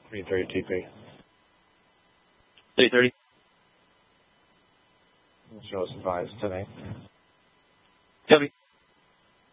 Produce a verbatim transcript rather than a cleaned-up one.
three thirty T P. three thirty. Shows advised today. Copy.